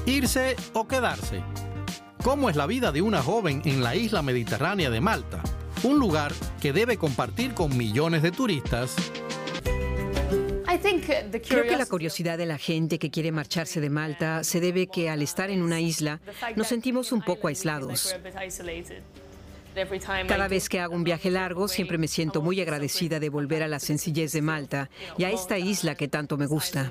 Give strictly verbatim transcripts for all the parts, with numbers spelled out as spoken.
¿Irse o quedarse? ¿Cómo es la vida de una joven en la isla mediterránea de Malta? Un lugar que debe compartir con millones de turistas. Creo que la curiosidad de la gente que quiere marcharse de Malta se debe que al estar en una isla nos sentimos un poco aislados. Cada vez que hago un viaje largo siempre me siento muy agradecida de volver a la sencillez de Malta y a esta isla que tanto me gusta.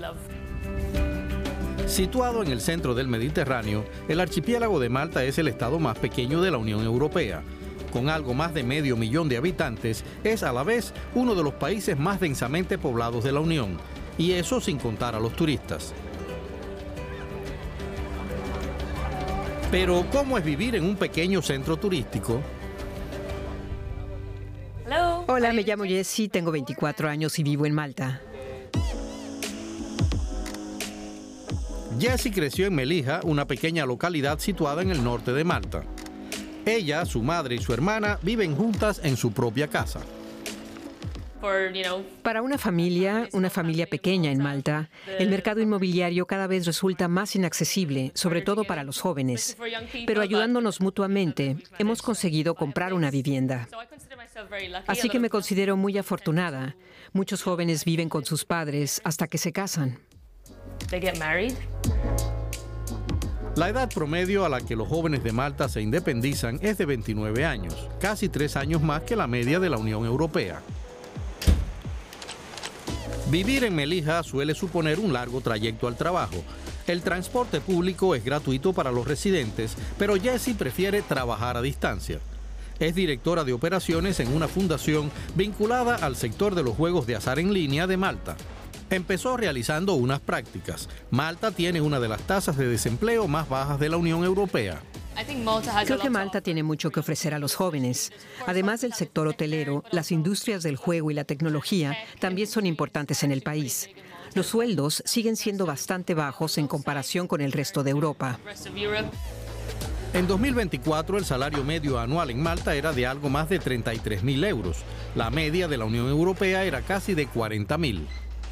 Situado en el centro del Mediterráneo, el archipiélago de Malta es el estado más pequeño de la Unión Europea. Con algo más de medio millón de habitantes, es a la vez uno de los países más densamente poblados de la Unión, y eso sin contar a los turistas. Pero, ¿cómo es vivir en un pequeño centro turístico? Hola, me llamo Jessie, tengo veinticuatro años y vivo en Malta. Jessie creció en Melilla, una pequeña localidad situada en el norte de Malta. Ella, su madre y su hermana viven juntas en su propia casa. Para una familia, una familia pequeña en Malta, el mercado inmobiliario cada vez resulta más inaccesible, sobre todo para los jóvenes. Pero ayudándonos mutuamente, hemos conseguido comprar una vivienda. Así que me considero muy afortunada. Muchos jóvenes viven con sus padres hasta que se casan. La edad promedio a la que los jóvenes de Malta se independizan es de veintinueve años, casi tres años más que la media de la Unión Europea. Vivir en Melilla suele suponer un largo trayecto al trabajo. El transporte público es gratuito para los residentes, pero Jessie prefiere trabajar a distancia. Es directora de operaciones en una fundación vinculada al sector de los juegos de azar en línea de Malta. Empezó realizando unas prácticas. Malta tiene una de las tasas de desempleo más bajas de la Unión Europea. Creo que Malta tiene mucho que ofrecer a los jóvenes. Además del sector hotelero, las industrias del juego y la tecnología también son importantes en el país. Los sueldos siguen siendo bastante bajos en comparación con el resto de Europa. En dos mil veinticuatro, el salario medio anual en Malta era de algo más de treinta y tres mil euros. La media de la Unión Europea era casi de cuarenta mil.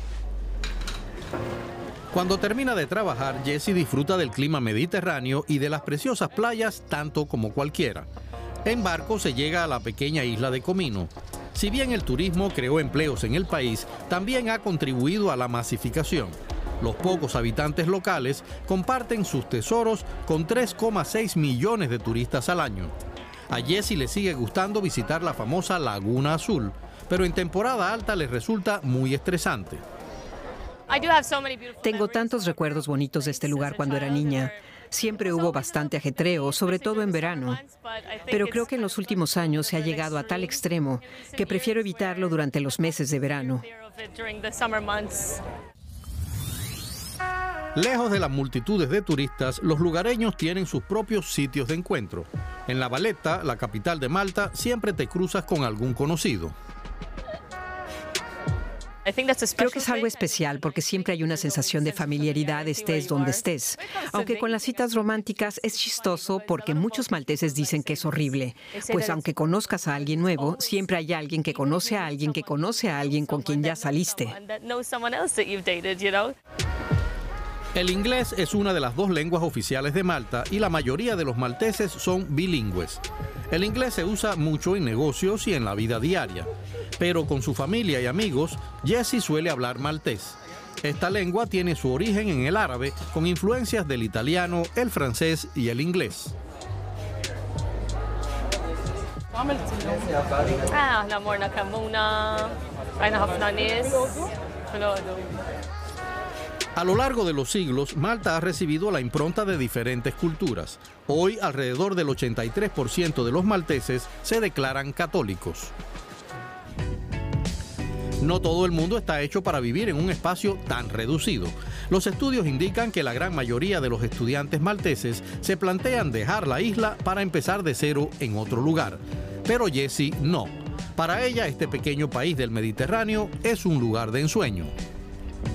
Cuando termina de trabajar, Jessie disfruta del clima mediterráneo y de las preciosas playas tanto como cualquiera. En barco se llega a la pequeña isla de Comino. Si bien el turismo creó empleos en el país, también ha contribuido a la masificación. Los pocos habitantes locales comparten sus tesoros con tres coma seis millones de turistas al año. A Jessie le sigue gustando visitar la famosa Laguna Azul, pero en temporada alta les resulta muy estresante. Tengo tantos recuerdos bonitos de este lugar cuando era niña. Siempre hubo bastante ajetreo, sobre todo en verano. Pero creo que en los últimos años se ha llegado a tal extremo que prefiero evitarlo durante los meses de verano. Lejos de las multitudes de turistas, los lugareños tienen sus propios sitios de encuentro. En La Valletta, la capital de Malta, siempre te cruzas con algún conocido. Creo que es algo especial porque siempre hay una sensación de familiaridad estés donde estés. Aunque con las citas románticas es chistoso porque muchos malteses dicen que es horrible. Pues aunque conozcas a alguien nuevo, siempre hay alguien que conoce a alguien que conoce a alguien con quien ya saliste. El inglés es una de las dos lenguas oficiales de Malta y la mayoría de los malteses son bilingües. El inglés se usa mucho en negocios y en la vida diaria. Pero con su familia y amigos, Jessie suele hablar maltés. Esta lengua tiene su origen en el árabe, con influencias del italiano, el francés y el inglés. A lo largo de los siglos, Malta ha recibido la impronta de diferentes culturas. Hoy, alrededor del ochenta y tres por ciento de los malteses se declaran católicos. No todo el mundo está hecho para vivir en un espacio tan reducido. Los estudios indican que la gran mayoría de los estudiantes malteses se plantean dejar la isla para empezar de cero en otro lugar. Pero Jessie no. Para ella, este pequeño país del Mediterráneo es un lugar de ensueño.